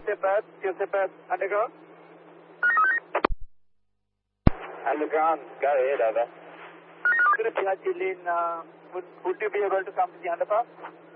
QC pad, underground. Underground, got it, over. Good, would you be able to come to the underpass?